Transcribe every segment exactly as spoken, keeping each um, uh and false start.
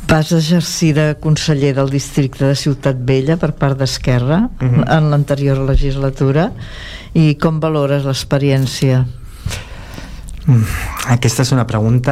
Vas exercir de conseller del districte de Ciutat Vella per part d'Esquerra uh-huh. en l'anterior legislatura, i com valores l'experiència? Aquesta és una pregunta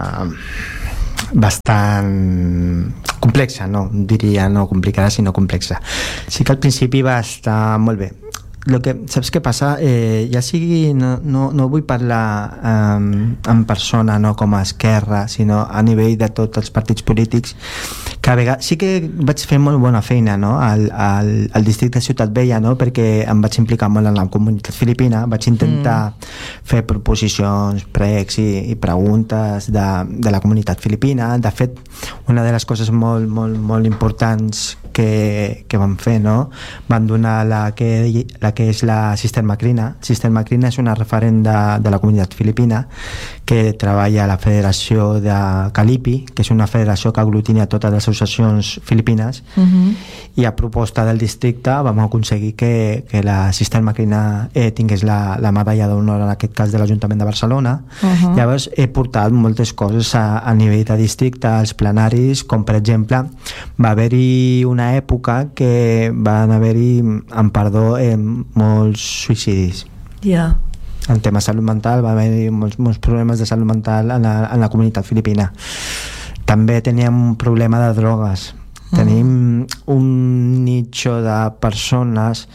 bastant complexa, no diria no complicada, sinó complexa. Sí que al principi va estar molt bé. Lo que, saps què passa? Eh, ja sigui, no, no, no vull parlar eh, en persona, no com a Esquerra, sinó a nivell de tots els partits polítics, que a vegades sí que vaig fer molt bona feina, no? al, al, al districte de Ciutat Vella, no? Perquè em vaig implicar molt en la comunitat filipina, vaig intentar mm. fer proposicions, pregs i, i preguntes de, de la comunitat filipina. De fet, una de les coses molt, molt, molt importants que, que vam fer, no? Van donar la que, la que és la Sister Macrina. Sister Macrina és una referent de, de la comunitat filipina que treballa a la Federació de Calipi, que és una federació que aglutina totes les associacions filipines, uh-huh. i a proposta del districte vam aconseguir que, que la Sister Macrina eh, tingués la, la medalla d'honor, en aquest cas de l'Ajuntament de Barcelona. Uh-huh. Llavors he portat moltes coses a, a nivell de districte, als plenaris, com per exemple va haver-hi una època que van haver-hi, amb perdó, eh, molts suïcidis. Ja. Yeah. En tema de salut mental va haver molts, molts problemes de salut mental en la, en la comunitat filipina. També teníem un problema de drogues. Mm. Tenim un nicho de persones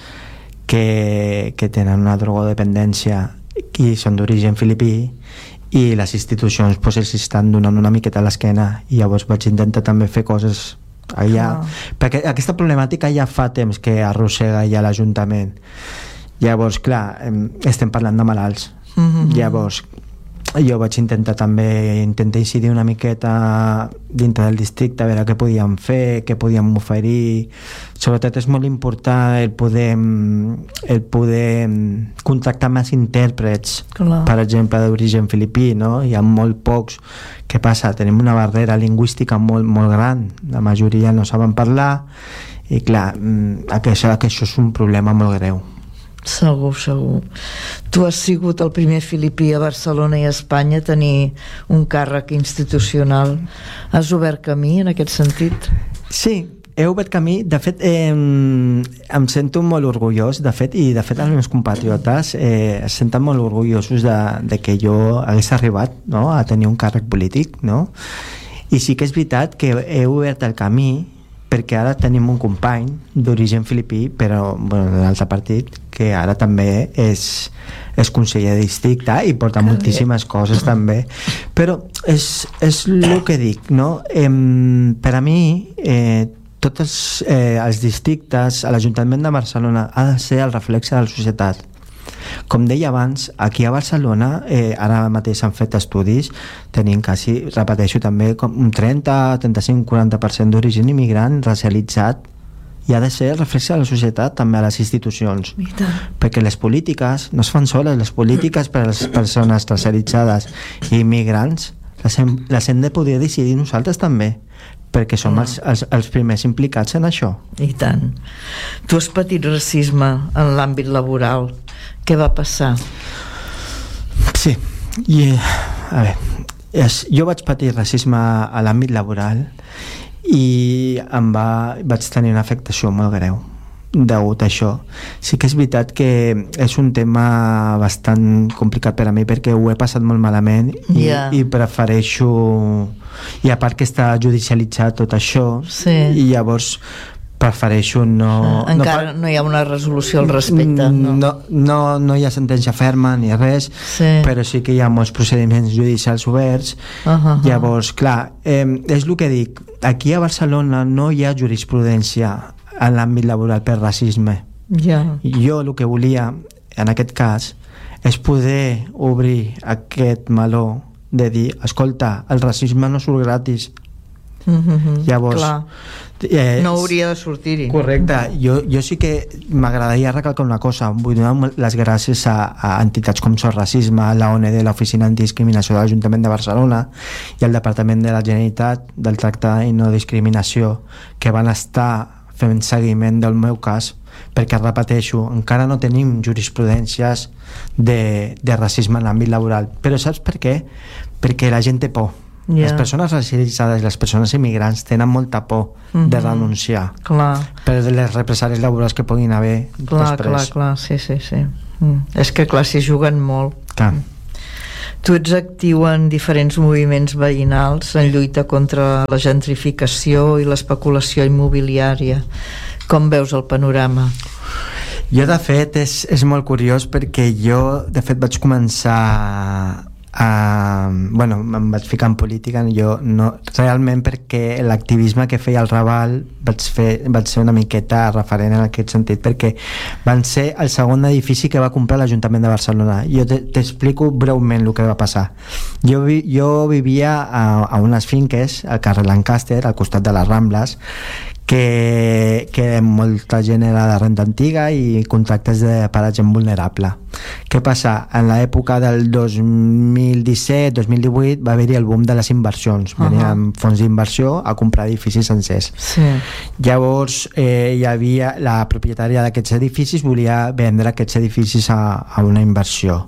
que, que tenen una drogodependència i són d'origen filipí, i les institucions pues, els estan donant una miqueta a l'esquena, i llavors vaig intentar també fer coses allà, oh. perquè aquesta problemàtica ja fa temps que arrossega ja l'Ajuntament. Llavors, clar, estem parlant de malalts. Mm-hmm. Llavors, jo vaig intentar també intentar incidir una miqueta dintre del districte, a veure què podíem fer, què podíem oferir. Sobretot és molt important el poder, el poder contactar més intèrprets, clar. Per exemple, d'origen filipí, no? Hi ha molt pocs. Què passa? Tenim una barrera lingüística molt, molt gran. La majoria no saben parlar, i clar, això, això és un problema molt greu. Segur, segur. Tu has sigut el primer filipí a Barcelona i a Espanya a tenir un càrrec institucional. Has obert camí en aquest sentit? Sí, he obert camí. De fet, eh, em sento molt orgullós, de fet, i de fet els meus compatriotes eh, es senten molt orgullosos de, de que jo hagués arribat, no?, a tenir un càrrec polític, no? I sí que és veritat que he obert el camí, perquè ara tenim un company d'origen filipí, però bueno, d'un altre partit, que ara també és, és conseller de districte i porta que moltíssimes bé. Coses també. Però és, és el que dic, no? Eh, per a mi, eh, tots els, eh, els districtes, l'Ajuntament de Barcelona ha de ser el reflexe de la societat. Com deia abans, aquí a Barcelona eh, ara mateix s'han fet estudis, tenim quasi, repeteixo també, com un trenta, trenta-cinc, quaranta per cent d'origen immigrant racialitzat, i ha de ser el reflexe de la societat també a les institucions, perquè les polítiques no es fan soles, les polítiques per a les persones racialitzades i immigrants les hem, les hem de poder decidir nosaltres també, perquè som els, els, els primers implicats en això. I tant. Tu has patit racisme en l'àmbit laboral. Què va passar? Sí, i, a veure, és, jo vaig patir racisme a l'àmbit laboral i em va, vaig tenir una afectació molt greu degut a això. Sí que és veritat que és un tema bastant complicat per a mi, perquè ho he passat molt malament i, yeah. i prefereixo, i a part que està judicialitzat tot això, sí. i llavors prefereixo no... Encara no, no hi ha una resolució al respecte, no? No, no, no hi ha sentència ferma ni res, sí. però sí que hi ha molts procediments judicials oberts. Uh-huh. Llavors, clar, eh, és el que dic, aquí a Barcelona no hi ha jurisprudència en l'àmbit laboral per racisme. Yeah. Jo el que volia, en aquest cas, és poder obrir aquest meló de dir, escolta, el racisme no surt gratis. Mm-hmm. Llavors, eh, no hauria de sortir-hi. Correcte. Jo, jo sí que m'agradaria recalcar una cosa. Vull donar les gràcies a, a entitats com Sor Racisme, la O N D, l'Oficina Antidiscriminació de l'Ajuntament de Barcelona i el Departament de la Generalitat del Tracte i No Discriminació, que van estar fent seguiment del meu cas, perquè, repeteixo, encara no tenim jurisprudències de, de racisme en l'àmbit laboral. Però saps per què? Perquè la gent té por. Yeah. Les persones racialitzades, les persones immigrants tenen molta por mm-hmm. de renunciar clar. Per les represàlies laborals que puguin haver clar, després. Clar, clar, sí, sí, sí. Mm. És que clar, s'hi juguen molt. Clar. Tu ets actiu en diferents moviments veïnals en lluita contra la gentrificació i l'especulació immobiliària. Com veus el panorama? Jo, de fet, és, és molt curiós perquè jo, de fet, vaig començar a... bueno, em vaig ficar en política jo no, realment perquè l'activisme que feia el Raval vaig, fer, vaig ser una miqueta referent en aquest sentit, perquè van ser el segon edifici que va comprar l'Ajuntament de Barcelona. Jo t'explico breument el que va passar. Jo, vi, jo vivia a, a unes finques al carrer Lancaster, al costat de les Rambles, que, que molta gent era de renta antiga i contractes de, per a gent vulnerable. Què passa? En l'època del dos mil disset dos mil divuit va haver-hi el boom de les inversions. Uh-huh. Venien fons d'inversió a comprar edificis sencers. Sí. Llavors eh, hi havia la propietària d'aquests edificis volia vendre aquests edificis a, a una inversió.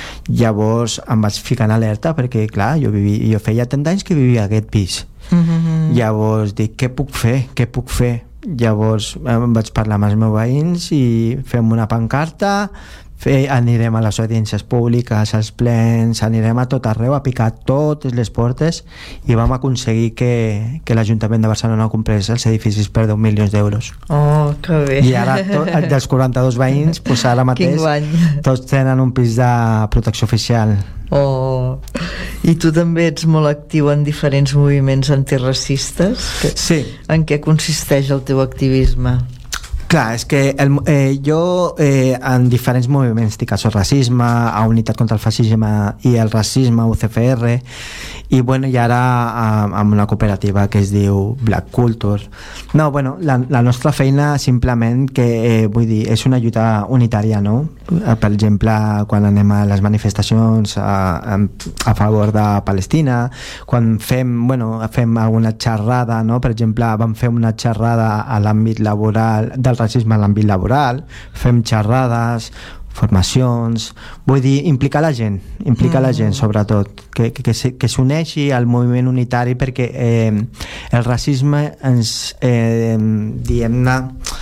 Llavors em vaig ficar en alerta perquè clar, jo, vivia, jo feia trenta anys que vivia a aquest pis. Mm-hmm. Llavors dic, què puc fer? Què puc fer? Llavors em vaig parlar amb els meus veïns i fem una pancarta, fe, anirem a les audiències públiques, als plens, anirem a tot arreu a picar totes les portes i vam aconseguir que, que l'Ajuntament de Barcelona comprés els edificis per deu milions d'euros. Oh, que bé. I ara tot, dels quaranta-dos veïns, pues ara mateix tots tenen un pis de protecció oficial. Oh. I tu també ets molt actiu en diferents moviments antiracistes? Sí. En què consisteix el teu activisme? Clar, és que el, eh, jo eh, en diferents moviments estic a Racisme, a Unitat contra el Feixisme i el Racisme, U C F R, i, bueno, i ara amb una cooperativa que es diu Black Culture. No, bueno, la, la nostra feina simplement que, eh, vull dir, és una lluita unitària, no? Per exemple, quan anem a les manifestacions a, a, a favor de Palestina, quan fem, bueno, fem alguna xerrada, no? Per exemple, vam fer una xerrada a l'àmbit laboral del racisme a l'àmbit laboral, fem xerrades, formacions, vull dir, implicar la gent, implicar mm. la gent sobretot, que, que, que s'uneixi al moviment unitari perquè eh, el racisme ens, eh, diguem-ne,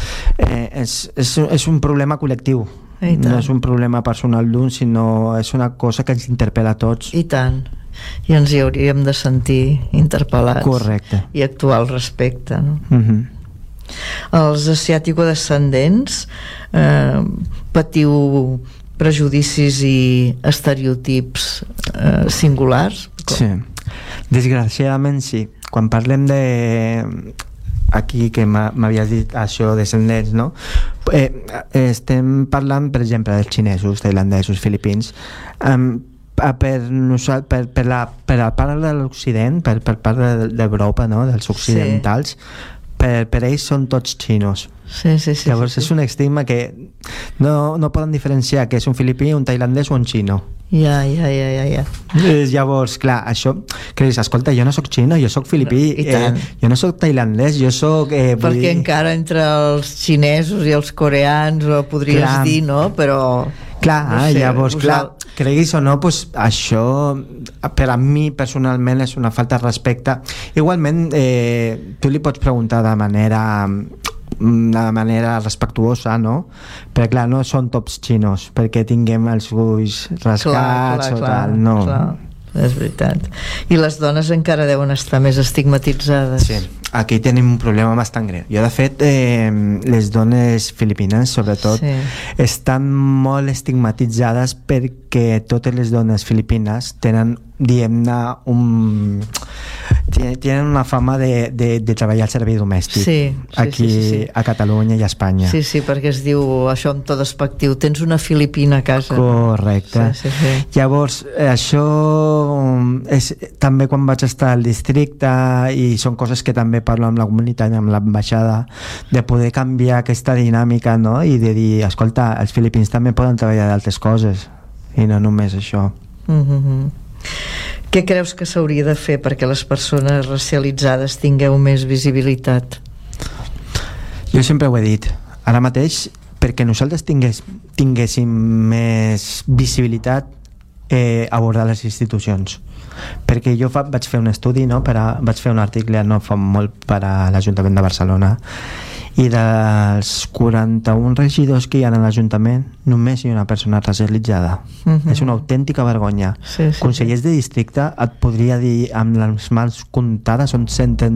eh, és, és, és un problema col·lectiu. No és un problema personal d'un, sinó és una cosa que ens interpel·la a tots. I tant. I ens hi hauríem de sentir interpel·lats. Correcte. I actuar al respecte, no? Mhm. Els asiàtico-descendents eh, patiu prejudicis i estereotips eh, singulars? Sí, desgraciadament sí. Quan parlem de... aquí que m'havies dit això, descendents, no? Eh, estem parlant, per exemple, dels xinesos, tailandesos, filipins, um, per, per, per, la, per la part de l'Occident, per, per part d'Europa, no? Dels occidentals, sí. Per, per ells són tots xinos. Sí, sí, sí, llavors sí, sí. És un estigma que no, no poden diferenciar que és un filipí, un tailandès o un xino. Ja, ja, ja, ja, ja. Llavors, clar, això que dius, escolta, jo no soc xino, jo soc filipí, eh, jo no soc tailandès, jo soc... Eh, perquè dir... encara entre els xinesos i els coreans ho podries clar. dir, no? Però... Clar, no sé, llavors, us clar, creguis o no, pues, això per a mi personalment és una falta de respecte. Igualment, eh, tu li pots preguntar de manera de manera respectuosa, no? Però clar, no són tots xinos perquè tinguem els ulls rascats clar, clar, o tal, no. Clar. És veritat. I les dones encara deuen estar més estigmatitzades. Sí, aquí tenim un problema bastant greu. Jo, de fet, eh, les dones filipines, sobretot, sí. estan molt estigmatitzades perquè totes les dones filipines tenen, diguem-ne, un... tenen una fama de, de, de treballar al servei domèstic. Sí, sí, aquí sí, sí, sí. a Catalunya i a Espanya. Sí, sí, perquè es diu això amb tot despectiu. Tens una filipina a casa. Correcte. Sí, sí, sí. Llavors, això és també quan vaig estar al districte i són coses que també parlo amb la comunitat i amb l'ambaixada, de poder canviar aquesta dinàmica, no? I de dir, escolta, els filipins també poden treballar d'altres coses i no només això. Mm-hmm. Què creus que s'hauria de fer perquè les persones racialitzades tingueu més visibilitat? Jo sempre ho he dit. Ara mateix, perquè nosaltres tingués, tinguéssim més visibilitat, eh, abordar les institucions, perquè jo fa, vaig fer un estudi, no, per a, vaig fer un article no fa molt per a l'Ajuntament de Barcelona, i dels quaranta-un regidors que hi ha a l'Ajuntament només hi ha una persona racialitzada. Uh-huh. És una autèntica vergonya. Sí, sí, consellers sí. de districte et podria dir amb les mans comptades, són cent